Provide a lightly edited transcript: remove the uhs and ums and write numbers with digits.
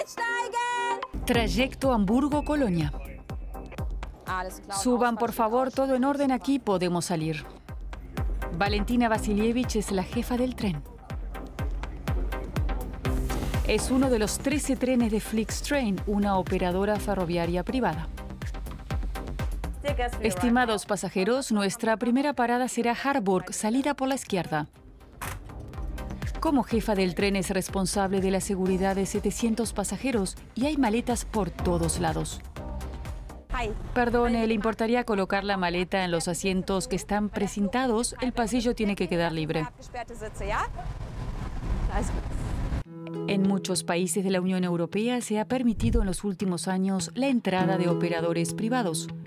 Trayecto Hamburgo-Colonia. Suban, por favor, todo en orden aquí, podemos salir. Valentina Vasilievich es la jefa del tren. Es uno de los 13 trenes de Flixtrain, una operadora ferroviaria privada. Estimados pasajeros, nuestra primera parada será Harburg, salida por la izquierda. Como jefa del tren es responsable de la seguridad de 700 pasajeros y hay maletas por todos lados. Perdone, ¿le importaría colocar la maleta en los asientos que están precintados? El pasillo tiene que quedar libre. En muchos países de la Unión Europea se ha permitido en los últimos años la entrada de operadores privados.